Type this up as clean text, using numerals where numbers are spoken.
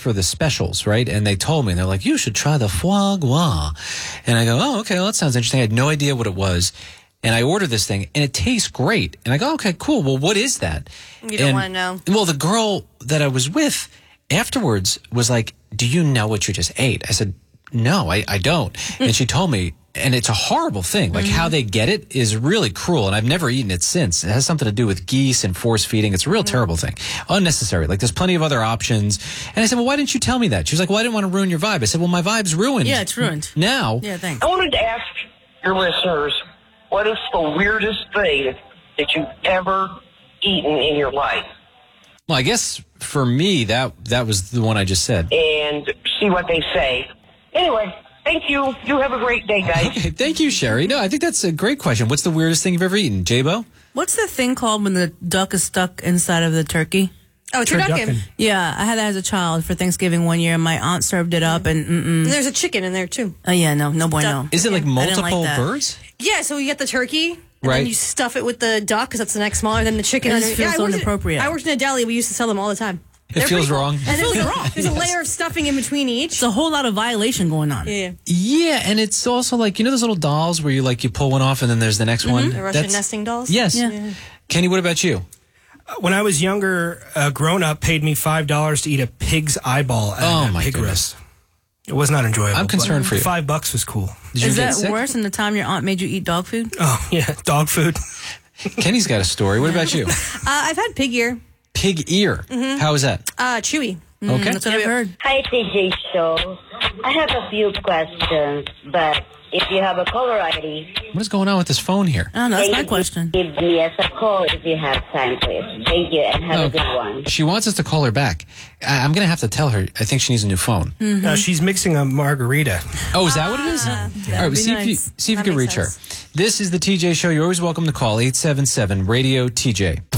for the specials, right? And they told me, they're like, you should try the foie gras. And I go, oh, okay, well, that sounds interesting. I had no idea what it was. And I ordered this thing, and it tastes great. And I go, okay, cool. Well, what is that? You don't want to know. Well, the girl that I was with afterwards was like, do you know what you just ate? I said, no, I don't. And she told me, and it's a horrible thing. Like how they get it is really cruel, and I've never eaten it since. It has something to do with geese and force feeding. It's a real terrible thing. Unnecessary. Like there's plenty of other options. And I said, well, why didn't you tell me that? She was like, well, I didn't want to ruin your vibe. I said, well, my vibe's ruined. Yeah, it's ruined. Now. Yeah, thanks. I wanted to ask your listeners, what is the weirdest thing that you've ever eaten in your life? Well, I guess for me, that was the one I just said. And see what they say. Anyway, thank you. You have a great day, guys. Okay, thank you, Sherry. No, I think that's a great question. What's the weirdest thing you've ever eaten? J-Bo? What's the thing called when the duck is stuck inside of the turkey? Oh, turducken. Yeah, I had that as a child for Thanksgiving one year, and my aunt served it up, and And there's a chicken in there, too. oh yeah, no bueno. Is it like multiple that. birds? Yeah, so you get the turkey, and Right. then you stuff it with the duck, because that's the next smaller, than the chicken. It just feels so inappropriate. I worked in a deli. We used to sell them all the time. It feels wrong. And there's a layer of stuffing in between each. It's a whole lot of violation going on. Yeah. Yeah, and it's also like, you know those little dolls where you pull one off and then there's the next one? The Russian nesting dolls? Yes. Yeah. Kenny, what about you? When I was younger, a grown-up paid me $5 to eat a pig's eyeball at Oh, a my pig goodness. roast. It was not enjoyable. I'm concerned but for you. $5 was cool. Did you Is get that sick? worse than the time your aunt made you eat dog food? Oh, yeah, dog food. Kenny's got a story. What about you? I've had pig ear. Pig ear. How is that? Chewy. Okay. That's what I've heard. Hi, TJ Show. I have a few questions, but if you have a caller ID, What is going on with this phone here? I don't know, that's can my you question. give me as a call if you have time, please. Thank you, and have a good one. She wants us to call her back. I'm going to have to tell her I think she needs a new phone. She's mixing a margarita. Oh, is that what it is? All right, well, be see if you nice. see if you That can reach makes her. This is the TJ Show. You're always welcome to call 877-RADIO-TJ.